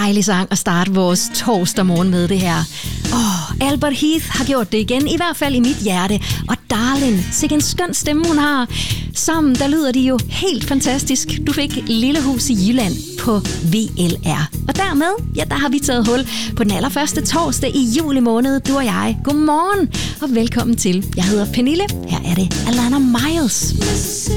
dejlig sang at starte vores torsdag morgen med det her. Albert Heath har gjort det igen, i hvert fald i mit hjerte. Og Darlin, sikke en skøn stemme hun har. Sammen der lyder de jo helt fantastisk. Du fik Lille Hus i Jylland på VLR. Og dermed, ja, der har vi taget hul på den allerførste torsdag i juli måned, du og jeg. Godmorgen og velkommen til. Jeg hedder Pernille. Her er det Alana Miles.